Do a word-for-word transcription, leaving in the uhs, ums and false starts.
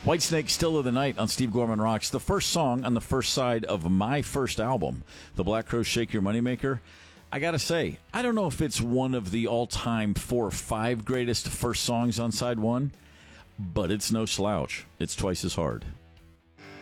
Whitesnake, Still of the Night on Steve Gorman Rocks. The first song on the first side of my first album, The Black Crowes Shake Your Moneymaker. I gotta say, I don't know if it's one of the all-time four or five greatest first songs on side one, but it's no slouch. It's twice as hard.